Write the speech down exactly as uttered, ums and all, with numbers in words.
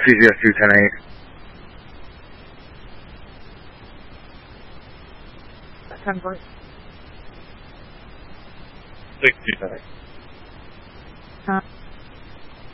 C Z S two ten eight. ten four. six two ten eight. Uh,